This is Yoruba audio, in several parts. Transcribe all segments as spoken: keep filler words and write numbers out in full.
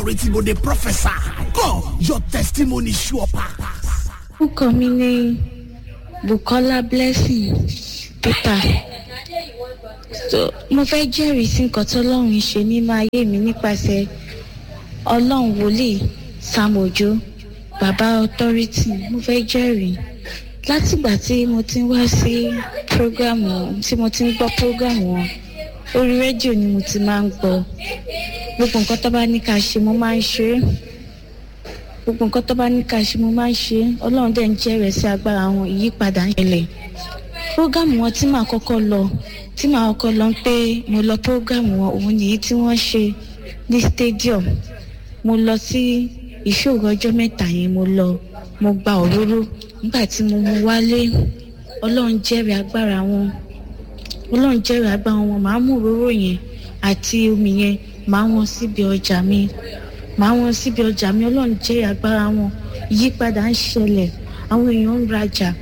authority go dey prophesy. God, your testimony sure pass. Orúkọ mi ni Bukola Blessing Peter. So, mo fẹ́ jẹ́rìí sí nǹkan tí Ọlọ́run ṣe nínú ayé mi nípasẹ̀ Ọlọ́run wòlíì Sam Ojo, Baba Authority. Mo fẹ́ jẹ́rìí látìgbà tí mo ti ń wá sí prógrámù tí mo ti ń gbọ́ prógrámù wọn. Orí rédíò ni mo ti máa ń gbọ́. Gbogbo nǹkan tó bá ní ká ṣe mo máa ń ṣe. Gbogbo nǹkan tó bá ní ká ṣe mo máa ń ṣe. Ọlọ́run dẹ̀ ń jẹ́rìí sí agbára wọn, ìyípadà ń ṣẹlẹ̀. Prógrámù wọn tí màá kọ́kọ́ lọ tí màá kọ́kọ́ lọ pé mo lọ prógrámù wọn òun nìyí tí wọ́n ṣe ní stadium. Mo lọ sí ìṣòro ọjọ́ mẹ́ta yẹn mo lọ mo gba òróró nígbà tí mo mú wálé. Ọlọ́run jẹ́rìí agbára wọn. Ọlọ́run jẹ́rìí agbára wọn. Màá mú òróró yẹn àti omi yẹn màá wọn síbi ọjà mi. Màá wọn síbi ọjà mi. Ọlọ́run jẹ́rìí agbára wọn. Ìyípadà ń ṣẹlẹ̀. Àwọn èèyàn ń rajà.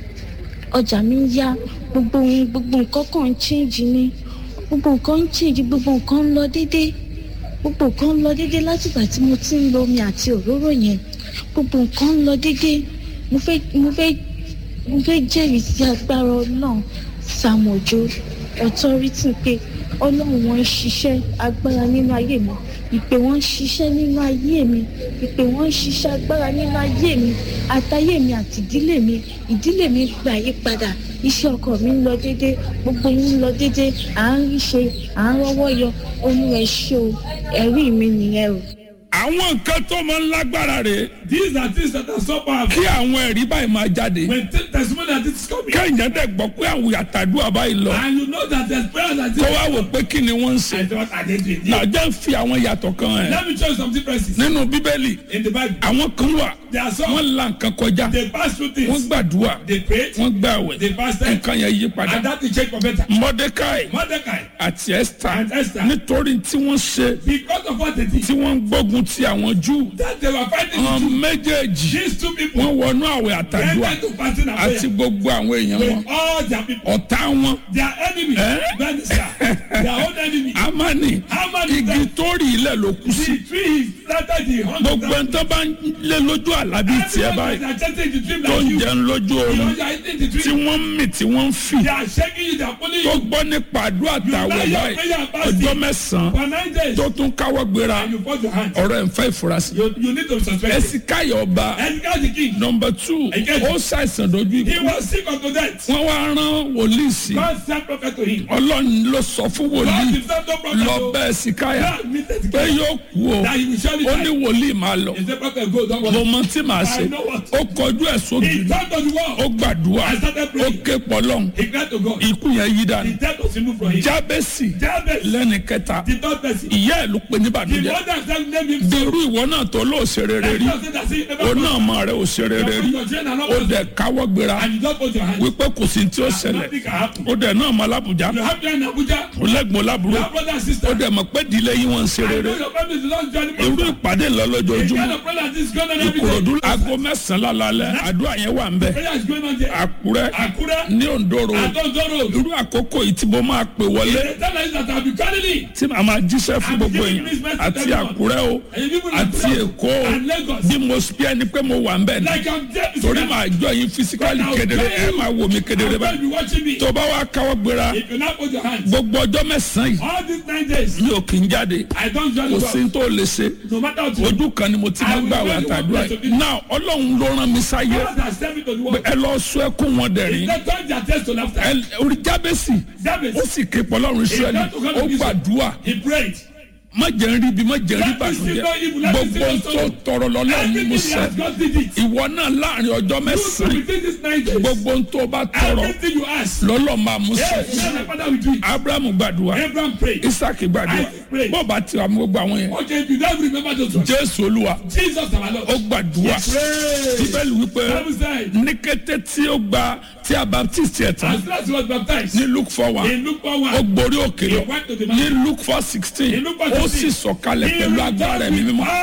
Ọjà mi ń yá. Gbogbo gbogbo nǹkan kan ń change ni. Gbogbo nǹkan ń change. Gbogbo nǹkan ń lọ déédéé. Gbogbo nǹkan ń lọ déédéé látìgbà tí mo ti ń lo omi àti òróró yẹn. Gbogbo nǹkan ń lọ déédéé. Mo fẹ́ mo fẹ́ mo fẹ́ jẹ́rìí sí agbára Ọlọ́run Sam Ojo Authority pé Ọlọ́run wọn ń ṣiṣẹ́ agbára nínú ayé mi. Ìpè wọn ń ṣiṣẹ́ nínú ayé mi. Ìpè wọn ń ṣiṣẹ́ agbára nínú ayé mi. Àtayé mi àti ìdílé mi. Ìdílé mi gba ìyípadà. Iṣẹ́ ọkọ mi ń lọ déédéé. Gbogbo yín ń lọ déédéé. À ń rí ṣe, à ń rọ́wọ́ yọ. Olúwa ẹ ṣé o. Ẹ̀rí mi nìyẹn o. Àwọn nǹkan tó máa ń lágbára rè. These are things that are so powerful. Kí àwọn ẹ̀rí báyìí máa jáde. When testimony that is coming. Kẹ́hìndé dẹ̀ gbọ́ pé àwọn àtàdúrà báyìí lọ. And you know that there's prayer that is. Kó wá wò pé kí ni wọ́n ń ṣe. I thought I did with you. Nàjẹ́ fi àwọn yàtọ̀ kan ẹ̀. Let me show you some differences. Nínú Bíbélì, In the Bible. àwọn kan wà. There are some. Wọ́n la nǹkan kọjá. They pass through Wọ́n things. gbàdúrà. They prayed. Wọ́n gbààwẹ̀. They fasted. Nǹkan yẹn yí padà. And that will change for better. Mọ́dékáì Mordecai. àti Ẹ́sítà And Esther. nítorí tí wọ́n ṣe Because of what they did. tí wọ́n ń gbógun ti àwọn Júù. That they were fighting Àwọn the Jews. méjèèjì These two people. wọ́n wọnú àwẹ̀ They àtàdúrà went to fasting and àti prayer. gbogbo àwọn èèyàn wọn. With all their people. Ọ̀tá wọn Their enemy. Eh? Minister. Their own enemy. Ámánì Haman is igi there. tó rí ilẹ̀ ló kú sí. The tree is planted the hundred. Gbogbo ẹni tó bá ń lé lójú àlá bíi tiẹ̀ báyìí Everyone that are chanting the dream tó like ń you. jẹun lójú You oorun know you are eating the tí dream. wọ́n ń mì tí wọ́n ń fì They are shaking you. They are pulling tó you. gbọ́ nípa àdúrà tàwẹ̀ báyìí ọjọ́ mẹ́sàn-án For nine days. tó tún káwọ́ gbéra And you fold your hands. ọ̀rọ̀ ẹ̀ ń fẹ́ ìfurasí. You, you need to suspect it. Ẹ̀sìkáyọ̀ ọba And God the king. nọmba two ó ṣàìsàn dojú He ikú was sick unto death. wọ́n wá rán wòlíì sí God sent prophet to him. Ọlọ́run ló sọ fún God wòlíì himself no prophet. lọ to- bẹ́ Ẹ̀sìkáyà God meted pé God. yóò kú o That he will surely ó ní die. wòlíì máa lọ He said prophet go don't mo worry. mọ tí màá ṣe I know what. ó kọjú ẹ̀ sójú He turned to the wall. ó gbàdúrà I started ó praying. ké pọlọ́n He cried to God. ikú yẹn yí The dànù death was removed from him. Jábésì Jabez. lẹ́ni kẹta The third person. ìyá ẹ̀ ló pe ní The bàdújẹ́ mother said name him. dèrú ìwọ náà tó lóò ṣe rere rí God said that he never ó náà mọ rẹ ò ṣe rere rí ó dẹ̀ káwọ́ gbéra And you don't put your hands. wípé kò sí tí ó ṣẹlẹ̀ Nothing can happen. ó dẹ̀ náà mọ alábùjá You have there in Abuja. ó lẹ́gbọ̀n lábúrò Your brother and sister. ó dẹ̀ mọ̀ pé ìdílé yín wọ́n ń ṣe I rere know your family is not joining irú me. ìpàdé lọ The kind lójoojúmọ́ of prayer that is going on every day. Ìkòròdú aago mẹ́sàn-án lálẹ́ àdúrà yẹn wà ń bẹ̀ Prayer is going on there. Àkúrẹ́ Akure. ní Òǹdòrò Adondoro. irú àkókò yìí tí mo máa pè wọlé The time is that I'll be calling it. tí màá máa jíṣẹ́ fún gbogbo èèyàn àti Àkúrẹ́ o And you people àti in Èkó o and Lagos. bí mo bí ẹni pé mo wà ń bẹ̀ ní Like I'm dead. torí màá jọ yín fisikali kedere ẹ máa wò mí kedere I'm báyìí be watching me. tó bá wá káwọ́ gbéra If you not put your hands. gbogbo ọjọ́ mẹ́sàn-án yìí All these nine days. mi ò kì í jáde I don't join kò the sí world. tó lè ṣe No matter what you do. ojú kan ni mo ti máa gbà wà tàdúrà yìí náà Ọlọ́run ló rán mi sáyé God has sent me to the world. ẹ lọ sọ ẹkún wọn dẹ̀rín They turn their taste to laughter. ẹ orí Jábésì Jabez. ó sì ké pọlọ́run Ísírẹ́lì ó gbàdúrà He prayed. má jẹ́ ń rí ibi má jẹ́ ń rí bànújẹ́ gbogbo ohun tó tọrọ lọ́lọ́run ni mo Everything he sẹ́ has, God did it. ìwọ náà láàrin ọjọ́ You mẹ́sàn-án within these nine days. gbogbo ohun tó bá tọrọ Everything you ask. lọ́lọ́ máa mú Yes, sẹ́ yes, my father will do it. Abrahamu gbàdúrà Abraham prayed. Isaac gbàdúrà Isaac prayed. bọ́ọ̀ bá ti wà mú gbogbo àwọn yẹn Okay, if you don't remember those ones. Jésù Olúwa Jesus our Lord. ó gbàdúrà Pray. Bíbélì wípé Bible said. ní kété tí ó gba tí a baptist yẹ tán As soon as he was baptized. ní Luke four one In Luke four one. ó gborí òkè lọ He went to the ní mountain. Luke four sixteen In Luke four ó sì sixteen. sọ̀kalẹ̀ pẹ̀lú agbára ẹ̀mí mímọ́ Power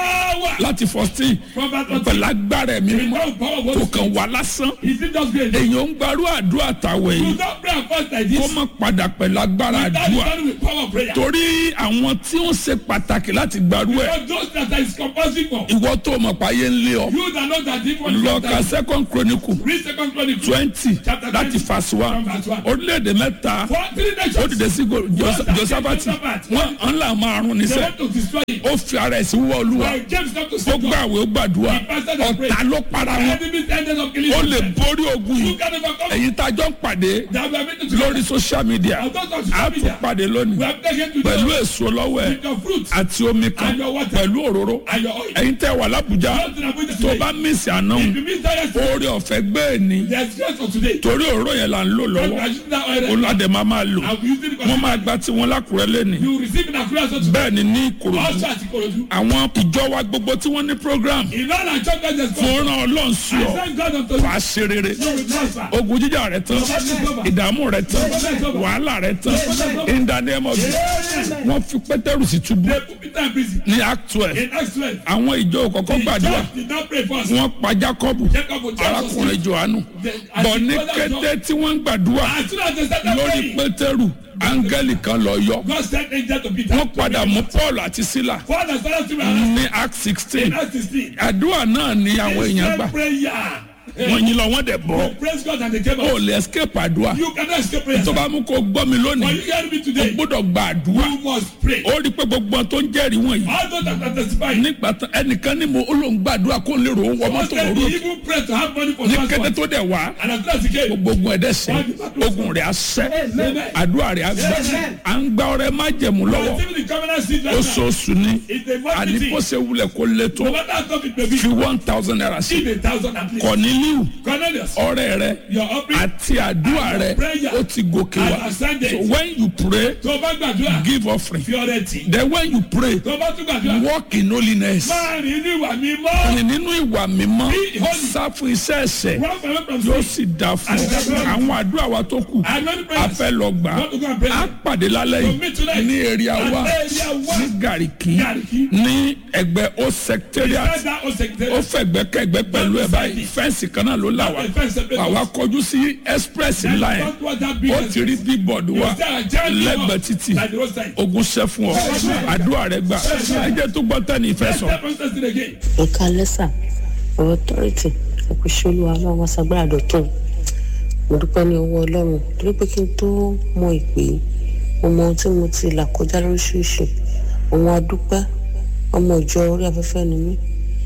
power. láti fourteen From that one. pẹ̀lú agbára ẹ̀mí mímọ́ Without power, tó what kàn wá lásán is it just great? èèyàn ń gbarú àdúrà tàwẹ̀ You yìí don't pray and fast like kó this. má padà pẹ̀lú agbára That is àdúrà done with power of prayer. torí àwọn tí ó ṣe pàtàkì láti gbarú ẹ̀ Because those that is compulsory for. ìwọ tó mọ̀ páyé ń lé ọ You that know that if one lọ ka second chronicle read second chronicle. twenty Chapter láti twenty. fàṣọ wa From verse one. orílẹ̀-èdè mẹ́ta For three nations. ó dìde sí go- Jos- Josaphat wọn ń là máa rún They níṣẹ́ want to destroy it. ó fi ara ẹ̀ sí wọ́ olúwa But James come to ó say God. gbàwé ó gbàdúrà ọ̀tá ló para wọn Enemies ended up killing ó lè themselves. borí ogun You yìí can overcome. èyí tá a jọ ń pàdé That we are meant to lórí social media And those of a social tún media. pàdé We lónìí have taken to pẹ̀lú them èso lọ́wọ́ ẹ̀ with your fruits àti omi kan and your water pẹ̀lú òróró and your oil. ẹ̀yin tẹ́ wà lábújá Not in Abuja tó today. bá mísì àná If you miss that yesterday, oore ọ̀fẹ́ gbé ní there's grace for today. torí òróró yẹn là ń lò God lọ́wọ́ will use that oil. olùwàdẹ máa máa lò And we use it wọ́n because máa gba tiwọn lákùrẹ́ lẹ́nìí you receive in Accra so today. bẹ́ẹ̀ ni ní Ìkòròdú Also at Ikorodu. àwọn ìjọ wa gbogbo tí wọ́n ní program In all our churches, there's God. fún ràn ọlọ́run sí I ọ thank God unto you. wàá ṣe rere You will prosper. ogun jíjà rẹ tán ìdààmú rẹ tán wàhálà rẹ tán in the name of Jesus wọ́n fi Pétérù sí túbú They put Peter in prison. ní Act twelve In Acts twelve. àwọn ìjọ kọ̀ọ̀kan The gbàdúrà church did not pray first. wọ́n pa Jákọ́bù Jacob will tell us. arákùnrin Jòhánù As bọ̀ the ní brother of kété tí wọ́n ń gbàdúrà As soon as they started lórí praying, Pétérù áńgẹ́lì kan lọ yọ God sent angel to Peter. wọ́n padà mú Paul àti Sílà Father started to pray. ní Act sixteen In Acts sixteen. àdúrà náà ni àwọn èèyàn gbà Prayer. wọ́n yín lọ wọ́n dẹ̀ bọ́ Praise God and they came ó out. lè escape àdúrà You cannot escape prayer. tó bá mú kó gbọ́ mi When lónìí you hear me o today, gbọ́dọ̀ gba àdúrà you must pray. ó rí i pé gbogbo ohun tó ń jẹ́rìí wọ̀nyí All those that are testifying, nígbà tán ẹnìkan ní mo ó lóun gbàdúrà kó lè rò ó wọ once mọ́tò they òru even pray to have money for ní kété transport. tó dẹ̀ wá And as soon as he came, gbogbo ogun ẹ̀dẹ̀ sẹ́ ogun rẹ̀ á sẹ́ àdúrà rẹ̀ á gbà à ń gba ọrẹ májẹ̀mú lọ́wọ́ receiving the covenant seed right now. oṣooṣù ni It's a àní monthly kó thing. ṣe wulẹ̀ kó lé tó No matter how tough it may be, fi one thousand naira sí give a thousand at least. Cornelius Cornelius, ọrẹ rẹ your offering, àti àdúrà rẹ ó ti gòkè wá and ascended. so when you pray tó bá gbàdúrà, give offering fi ọrẹ tì. then when you pray tó bá tún gbàdúrà, walk in holiness máa rìn ní ìwà mímọ́. rìn nínú ìwà mímọ́ Be holy. sá fún iṣẹ́ ẹ̀ṣẹ̀ Run away from yóò sin. sì dá fún ọ àwọn àdúrà wa tó kù And many a prayers. fẹ́ lọ gbà Want to go and pray. á pàdé lálẹ́ To meet yìí tonight. ní èrè àwa At area one. ní Gàríkì Gariki. ní ẹgbẹ́ ó secretariat Inside that old ó secretariat. fẹ̀gbẹ́kẹ̀gbẹ́ pẹ̀lú ẹ̀ báyìí fẹ́ǹsì kan náà ló là wá That fence separate àwa us. kọjú sí express Then ńlá yẹn don't want that big ó ti rí bíbọ̀dù wa You say, "I tell you lẹ́gbẹ̀ẹ́ what." títì Like the roadside. ogun ṣẹ́ fún ọ àdúrà rẹ gbà ẹ jẹ́ tó gbọ́ tẹ́ni ìfẹ́ sọ. Step on testing again. ẹ̀ka lẹ́sà ọ̀rọ̀ tọ́rìtì ẹ̀kúṣẹ́lú ọlọ́run wá sagbára dọ̀tún mo dúpẹ́ ní ọwọ́ ọlọ́run torí pé kí n tó mọ ìpè mo mọ ohun tí mo ti là kọjá lóríṣiríṣi òun adúpẹ́ ọmọ ìjọ orí afẹ́fẹ́ ni mí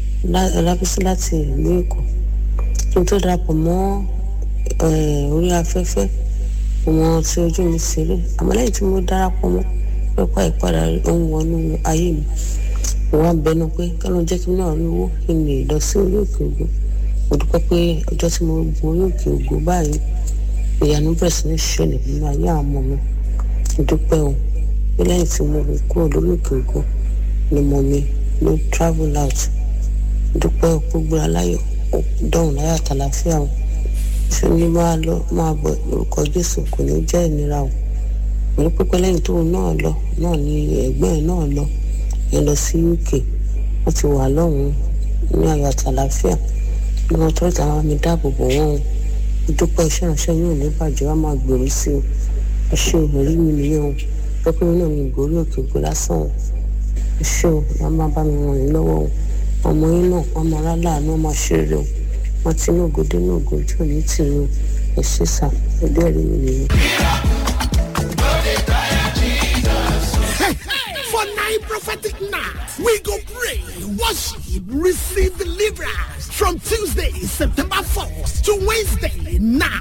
lábísí láti ìlú Èkó kí n tó darapọ̀ mọ́ orí afẹ́fẹ́ òun tí ojú mi sì rí àmọ́ lẹ́yìn tí mo darapọ̀ mọ́ pẹ́pẹ́ ìpadà ohun wọnú ayé mi wọ́n á bẹnu pé kálọ̀ jẹ́ kí n náà rí owó kí n lè lọ sí orí òkè ògo mo dúpẹ́ pé ọjọ́ tí mo gun orí òkè ògo báyìí ìyanu bẹ̀rẹ̀ sí ní ṣẹlẹ̀ nínú ayé àwọn ọmọ mi mo dúpẹ́ o pé lẹ́yìn tí mo rìn kúrò lórí òkè ògo ni mo mi ló travel out mo dúpẹ́ o pé gbéra láyọ̀ ó dọ̀hùn láyọ̀ àtàlàfíà o ṣé ní máa lọ máa bọ̀ lórúkọ Jésù kò ní jẹ́ ìnira o mo dúpẹ́ pé lẹ́yìn tóun náà lọ náà ni ẹ̀gbọ́n ẹ̀ náà lọ ẹ lọ sí U K wọ́n ti wà lọ́hùn-ún ní ayọ̀ àtàlàfíà ní wọn tó ìtàn àwọn mi dáàbò bò wọ́n o ìdúpẹ́ iṣẹ́ ìránṣẹ́ yóò ní bàjẹ́ wá máa gbèrú sí o ẹ ṣé o rí mi nìyẹn o pẹ́pẹ́ mi náà ní ìgbórí òkè ògbó lásán o ẹ ṣé o wọ́n máa bá mi ràn yín lọ́wọ́ o ọmọ yín náà wọ́n máa rá láàánú wọ́n máa ṣe rere o wọ́n ti ní ògòdé ní ògò ojú òní tì í o ẹ ṣé sà ẹgbẹ́ rí mi nìyẹn. For nine prophetic nights, we go pray, worship, receive deliverance from Tuesday, September fourth to Wednesday, nine.